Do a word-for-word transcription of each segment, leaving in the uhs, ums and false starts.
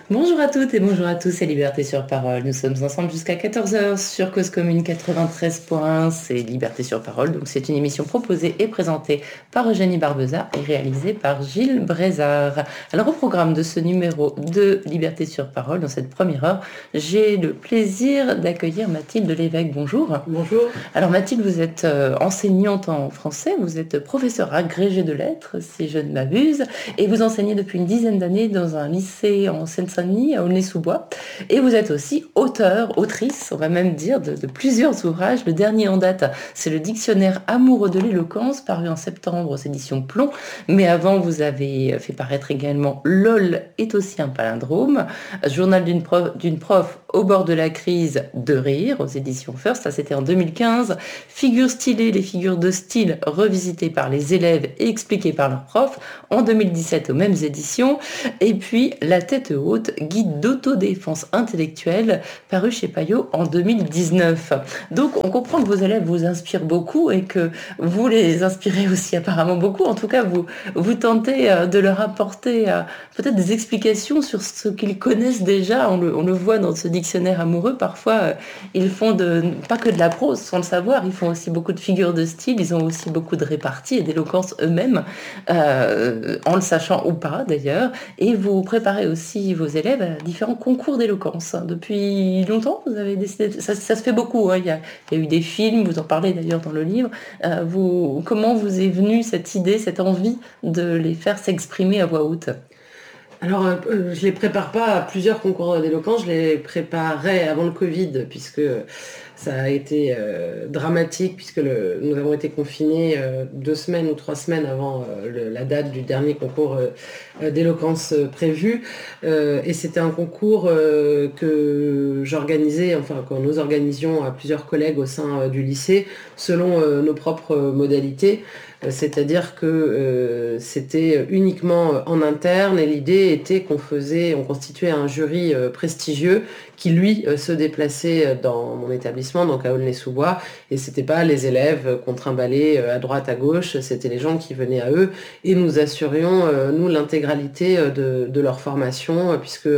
Bonjour à toutes et bonjour à tous, c'est Liberté sur Parole. Nous sommes ensemble jusqu'à quatorze heures sur Cause Commune quatre-vingt-treize point un. C'est Liberté sur Parole, donc c'est une émission proposée et présentée par Eugénie Barbeza et réalisée par Gilles Brézard. Alors au programme de ce numéro de Liberté sur Parole, dans cette première heure, j'ai le plaisir d'accueillir Mathilde Lévesque. Bonjour. Bonjour. Alors Mathilde, vous êtes euh, enseignante en français, vous êtes professeure agrégée de lettres, si je ne m'abuse, et vous enseignez depuis une dizaine d'années dans un lycée en Seine-Saint-Denis, à Aulnay-sous-Bois. Et vous êtes aussi auteur, autrice, on va même dire, de, de plusieurs ouvrages. Le dernier en date, c'est le Dictionnaire amoureux de l'éloquence, paru en septembre aux éditions Plomb. Mais avant, vous avez fait paraître également LOL est aussi un palindrome, journal d'une prof, d'une prof au bord de la crise de rire, aux éditions First, ça c'était en deux mille quinze. Figures stylées, les figures de style revisitées par les élèves et expliquées par leurs profs, en deux mille dix-sept aux mêmes éditions. Et puis La tête haute, guide d'autodéfense intellectuelle, paru chez Payot en deux mille dix-neuf. Donc on comprend que vos élèves vous inspirent beaucoup et que vous les inspirez aussi apparemment beaucoup. En tout cas, vous, vous tentez de leur apporter peut-être des explications sur ce qu'ils connaissent déjà. On le, on le voit dans ce dictionnaire amoureux. Parfois, ils font de, pas que de la prose sans le savoir, ils font aussi beaucoup de figures de style, ils ont aussi beaucoup de réparties et d'éloquence eux-mêmes, euh, en le sachant ou pas d'ailleurs. Et vous préparez aussi vos élèves à différents concours d'éloquence. Depuis longtemps, vous avez décidé, ça, ça se fait beaucoup, hein. il, y a, il y a eu des films, vous en parlez d'ailleurs dans le livre. Euh, vous, comment vous est venue cette idée, cette envie de les faire s'exprimer à voix haute ? Alors, euh, je les prépare pas à plusieurs concours d'éloquence, je les préparais avant le Covid, puisque ça a été euh, dramatique, puisque le, nous avons été confinés euh, deux semaines ou trois semaines avant euh, le, la date du dernier concours euh, d'éloquence euh, prévu. Euh, et c'était un concours euh, que j'organisais, enfin que nous organisions à plusieurs collègues au sein euh, du lycée, selon euh, nos propres modalités. C'est-à-dire que euh, c'était uniquement en interne et l'idée était qu'on faisait, on constituait un jury euh, prestigieux qui lui euh, se déplaçait dans mon établissement, donc à Aulnay-sous-Bois, et c'était pas les élèves qu'on trimballait à droite à gauche, c'était les gens qui venaient à eux et nous assurions euh, nous l'intégralité de, de leur formation, puisque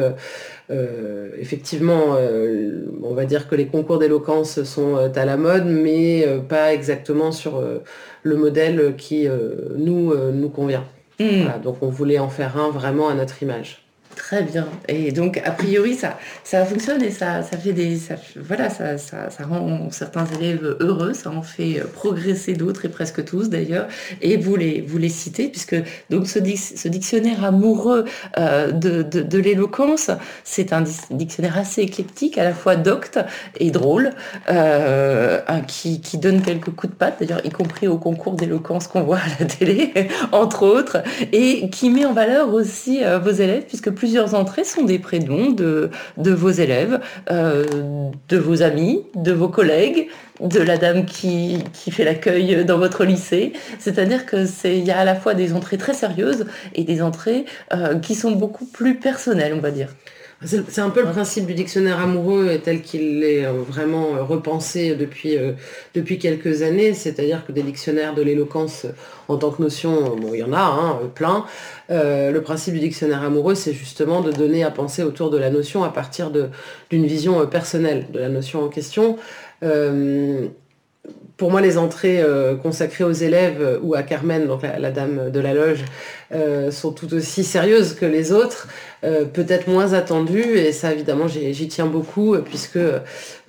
Euh, effectivement, euh, on va dire que les concours d'éloquence sont euh, à la mode, mais euh, pas exactement sur euh, le modèle qui euh, nous, euh, nous convient. Mmh. Voilà, donc on voulait en faire un vraiment à notre image. Très bien. Et donc, a priori, ça, ça fonctionne et ça, ça fait des, ça, voilà, ça, ça, ça rend certains élèves heureux, ça en fait progresser d'autres et presque tous d'ailleurs. Et vous les, vous les citez, puisque donc ce, ce dictionnaire amoureux euh, de, de, de l'éloquence, c'est un dictionnaire assez éclectique, à la fois docte et drôle, euh, qui, qui donne quelques coups de patte, d'ailleurs, y compris au concours d'éloquence qu'on voit à la télé, entre autres, et qui met en valeur aussi euh, vos élèves, puisque plusieurs entrées sont des prénoms de, de vos élèves, euh, de vos amis, de vos collègues, de la dame qui, qui fait l'accueil dans votre lycée. C'est-à-dire que c'est, il y a à la fois des entrées très sérieuses et des entrées euh, qui sont beaucoup plus personnelles, on va dire. C'est, c'est un peu le principe du dictionnaire amoureux tel qu'il est vraiment repensé depuis, euh, depuis quelques années, c'est-à-dire que des dictionnaires de l'éloquence en tant que notion, bon, il y en a hein, plein. Euh, le principe du dictionnaire amoureux, c'est justement de donner à penser autour de la notion à partir de, d'une vision personnelle de la notion en question. Euh, Pour moi, les entrées euh, consacrées aux élèves euh, ou à Carmen, donc la, la dame de la loge, euh, sont tout aussi sérieuses que les autres, euh, peut-être moins attendues, et ça, évidemment, j'y, j'y tiens beaucoup, puisque euh,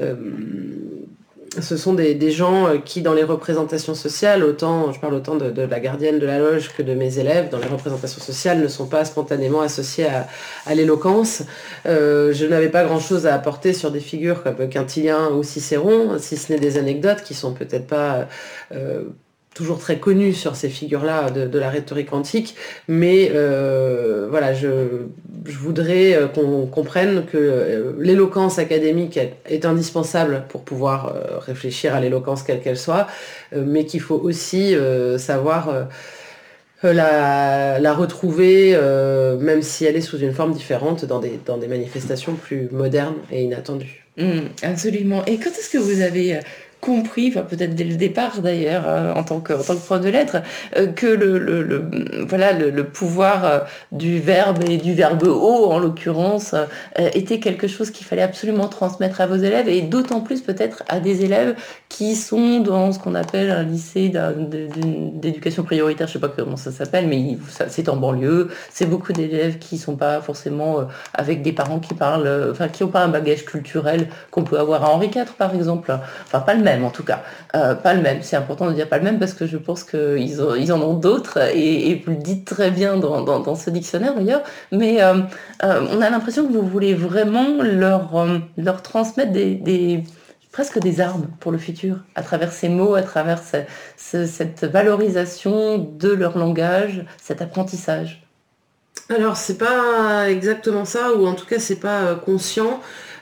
ce sont des, des gens qui, dans les représentations sociales, autant, je parle autant de, de la gardienne de la loge que de mes élèves, dans les représentations sociales, ne sont pas spontanément associés à, à l'éloquence. Euh, je n'avais pas grand-chose à apporter sur des figures comme Quintilien ou Cicéron, si ce n'est des anecdotes qui sont peut-être pas euh, toujours très connues sur ces figures-là de, de la rhétorique antique, mais euh, voilà, je, je voudrais qu'on comprenne que l'éloquence académique est indispensable pour pouvoir réfléchir à l'éloquence quelle qu'elle soit, mais qu'il faut aussi savoir la, la retrouver, même si elle est sous une forme différente, dans des, dans des manifestations plus modernes et inattendues. Mmh, absolument. Et quand est-ce que vous avez compris, enfin peut-être dès le départ d'ailleurs, euh, en tant que, en tant que prof de lettres, euh, que le, le, le, voilà, le, le pouvoir euh, du verbe et du verbe haut, en l'occurrence, euh, était quelque chose qu'il fallait absolument transmettre à vos élèves, et d'autant plus peut-être à des élèves qui sont dans ce qu'on appelle un lycée d'éducation prioritaire, je sais pas comment ça s'appelle, mais ça, c'est en banlieue, c'est beaucoup d'élèves qui sont pas forcément euh, avec des parents qui parlent, euh, enfin qui n'ont pas un bagage culturel qu'on peut avoir à Henri quatre par exemple, enfin pas le même en tout cas, euh, pas le même, c'est important de dire pas le même parce que je pense qu'ils ils en ont d'autres, et, et vous le dites très bien dans, dans, dans ce dictionnaire d'ailleurs, mais euh, euh, on a l'impression que vous voulez vraiment leur, euh, leur transmettre des, des, presque des armes pour le futur, à travers ces mots, à travers ce, ce, cette valorisation de leur langage, cet apprentissage. Alors c'est pas exactement ça, ou en tout cas c'est pas euh, conscient.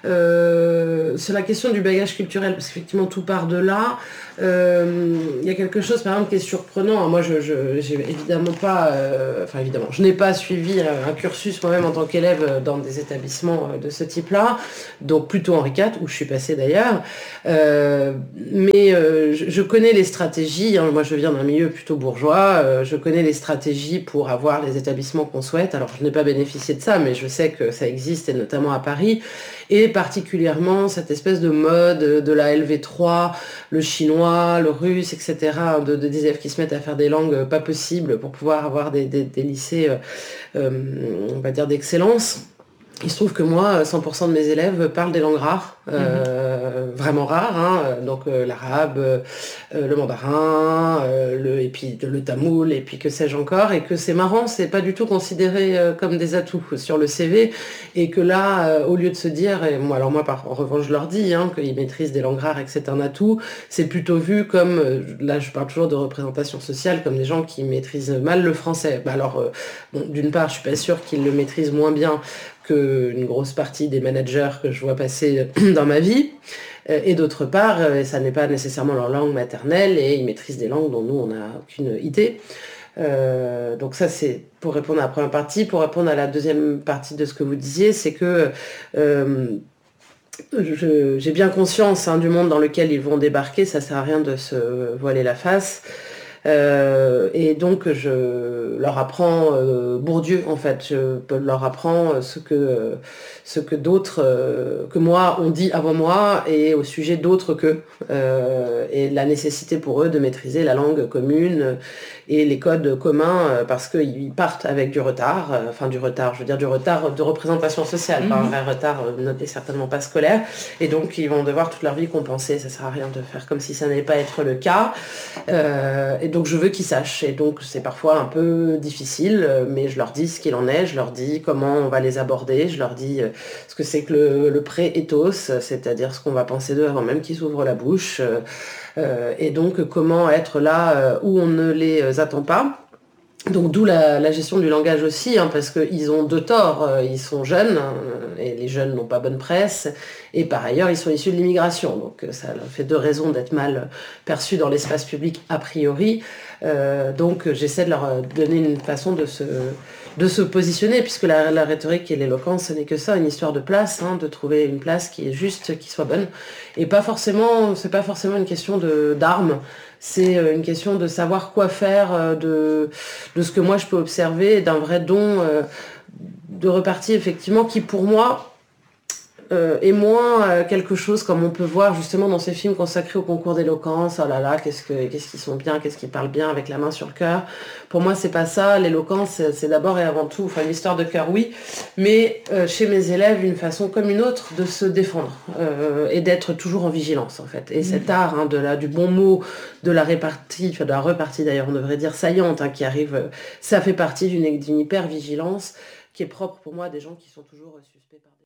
Euh, c'est la question du bagage culturel, parce qu'effectivement tout part de là. Euh, Il y a quelque chose par exemple qui est surprenant. Moi je, je j'ai évidemment pas, euh, enfin évidemment, je n'ai pas suivi un, un cursus moi-même en tant qu'élève dans des établissements de ce type-là, donc plutôt Henri quatre où je suis passée d'ailleurs. Euh, mais euh, je, je connais les stratégies. Hein. Moi je viens d'un milieu plutôt bourgeois. Euh, je connais les stratégies pour avoir les établissements qu'on souhaite. Alors je n'ai pas bénéficié de ça, mais je sais que ça existe, et notamment à Paris. Et particulièrement cette espèce de mode de la L V trois, le chinois, le russe, et cetera, de, de des élèves qui se mettent à faire des langues pas possibles pour pouvoir avoir des, des, des lycées, euh, euh, on va dire, d'excellence. Il se trouve que moi, cent pour cent de mes élèves parlent des langues rares, euh, mmh. vraiment rares, hein, donc euh, l'arabe, euh, le mandarin, euh, le, et puis le tamoul, et puis que sais-je encore, et que c'est marrant, c'est pas du tout considéré euh, comme des atouts sur le C V, et que là, euh, au lieu de se dire, et moi, alors moi, par, en revanche, je leur dis hein, qu'ils maîtrisent des langues rares et que c'est un atout, c'est plutôt vu comme, euh, là, je parle toujours de représentation sociale, comme des gens qui maîtrisent mal le français. Bah alors, euh, bon, d'une part, je suis pas sûre qu'ils le maîtrisent moins bien qu'une grosse partie des managers que je vois passer dans ma vie. Et d'autre part, ça n'est pas nécessairement leur langue maternelle, et ils maîtrisent des langues dont nous, on n'a aucune idée. Euh, donc ça, c'est pour répondre à la première partie. Pour répondre à la deuxième partie de ce que vous disiez, c'est que euh, je, j'ai bien conscience hein, du monde dans lequel ils vont débarquer, ça sert à rien de se voiler la face. Euh, et donc je leur apprends euh, Bourdieu en fait, je leur apprends ce que, euh, ce que d'autres euh, que moi ont dit avant moi, et au sujet d'autres qu'eux, euh, et la nécessité pour eux de maîtriser la langue commune et les codes communs, euh, parce qu'ils partent avec du retard, euh, enfin du retard, je veux dire du retard de représentation sociale, mmh. pas un vrai retard euh, noté certainement pas scolaire, et donc ils vont devoir toute leur vie compenser, ça sert à rien de faire comme si ça n'allait pas être le cas. Euh, et donc je veux qu'ils sachent, et donc c'est parfois un peu difficile, mais je leur dis ce qu'il en est, je leur dis comment on va les aborder, je leur dis ce que c'est que le, le pré-ethos, c'est-à-dire ce qu'on va penser d'eux avant même qu'ils ouvrent la bouche, euh, et donc comment être là où on ne les attend pas. Donc d'où la, la gestion du langage aussi, hein, parce qu'ils ont deux torts, ils sont jeunes, hein, et les jeunes n'ont pas bonne presse, et par ailleurs ils sont issus de l'immigration, donc ça leur fait deux raisons d'être mal perçus dans l'espace public a priori. Euh, donc j'essaie de leur donner une façon de se, de se positionner, puisque la, la rhétorique et l'éloquence, ce n'est que ça, une histoire de place, hein, de trouver une place qui est juste, qui soit bonne, et pas forcément, c'est pas forcément une question de, d'armes, c'est une question de savoir quoi faire de, de ce que moi je peux observer, d'un vrai don de repartie effectivement, qui pour moi Euh, et moins euh, quelque chose comme on peut voir justement dans ces films consacrés au concours d'éloquence. Oh là là, qu'est-ce que qu'est-ce qu'ils sont bien, qu'est-ce qu'ils parlent bien avec la main sur le cœur. Pour moi, c'est pas ça. L'éloquence, c'est, c'est d'abord et avant tout, enfin, une histoire de cœur, oui, mais euh, chez mes élèves, une façon comme une autre de se défendre euh, et d'être toujours en vigilance, en fait. Et mmh. cet art hein, de la, du bon mot, de la répartie, enfin de la repartie d'ailleurs, on devrait dire saillante, hein, qui arrive, ça fait partie d'une, d'une hyper-vigilance qui est propre pour moi à des gens qui sont toujours suspects par